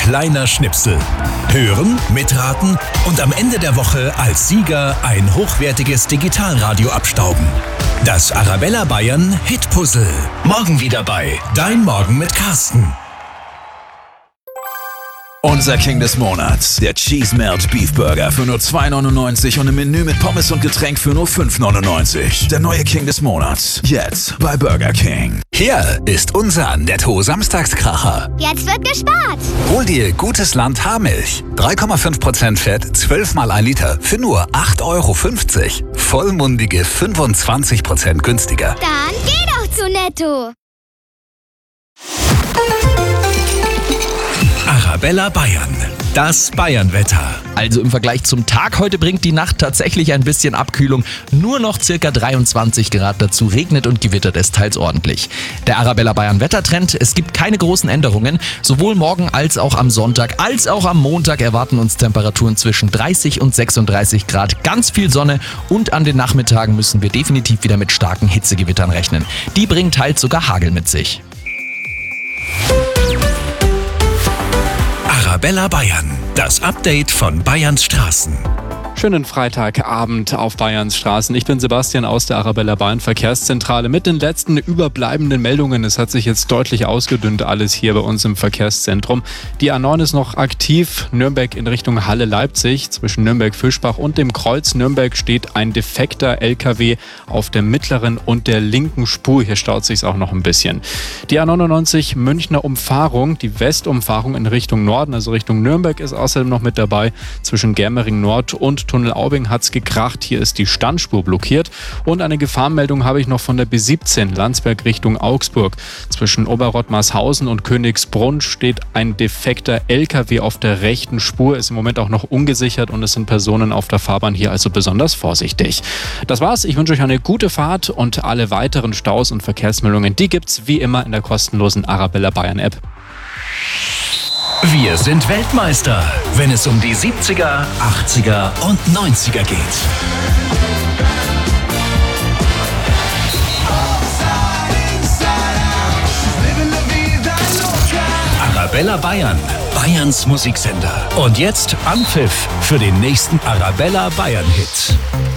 kleiner Schnipsel. Hören, mitraten und am Ende der Woche als Sieger ein hochwertiges Digitalradio abstauben. Das Arabella Bayern Hitpuzzle. Morgen wieder bei Dein Morgen mit Carsten. Unser King des Monats, der Cheese Melt Beef Burger für nur 2,99 und im Menü mit Pommes und Getränk für nur 5,99. Der neue King des Monats, jetzt bei Burger King. Hier ist unser Netto-Samstagskracher. Jetzt wird gespart. Hol dir Gutes Land Haarmilch. 3,5% Fett, 12 mal 1 Liter für nur 8,50 €. Vollmundige 25% günstiger. Dann geh doch zu Netto. Arabella Bayern, das Bayernwetter. Also im Vergleich zum Tag heute bringt die Nacht tatsächlich ein bisschen Abkühlung. Nur noch circa 23 Grad, dazu regnet und gewittert es teils ordentlich. Der Arabella Bayern Wettertrend, es gibt keine großen Änderungen. Sowohl morgen als auch am Sonntag als auch am Montag erwarten uns Temperaturen zwischen 30 und 36 Grad. Ganz viel Sonne und an den Nachmittagen müssen wir definitiv wieder mit starken Hitzegewittern rechnen. Die bringen teils sogar Hagel mit sich. Arabella Bayern, das Update von Bayerns Straßen. Schönen Freitagabend auf Bayerns Straßen. Ich bin Sebastian aus der Arabella Bayern Verkehrszentrale mit den letzten überbleibenden Meldungen. Es hat sich jetzt deutlich ausgedünnt alles hier bei uns im Verkehrszentrum. Die A9 ist noch aktiv, Nürnberg in Richtung Halle-Leipzig. Zwischen Nürnberg-Fischbach und dem Kreuz Nürnberg steht ein defekter LKW auf der mittleren und der linken Spur. Hier staut sich's auch noch ein bisschen. Die A99 Münchner Umfahrung, die Westumfahrung in Richtung Norden, also Richtung Nürnberg, ist außerdem noch mit dabei. Zwischen Germering Nord und Tunnel Aubing hat's gekracht. Hier ist die Standspur blockiert. Und eine Gefahrenmeldung habe ich noch von der B17 Landsberg Richtung Augsburg. Zwischen Oberrottmarshausen und Königsbrunn steht ein defekter LKW auf der rechten Spur. Ist im Moment auch noch ungesichert und es sind Personen auf der Fahrbahn hier, also besonders vorsichtig. Das war's. Ich wünsche euch eine gute Fahrt und alle weiteren Staus und Verkehrsmeldungen, die gibt's wie immer in der kostenlosen Arabella Bayern App. Wir sind Weltmeister, wenn es um die 70er, 80er und 90er geht. Arabella Bayern, Bayerns Musiksender. Und jetzt Anpfiff für den nächsten Arabella Bayern Hit.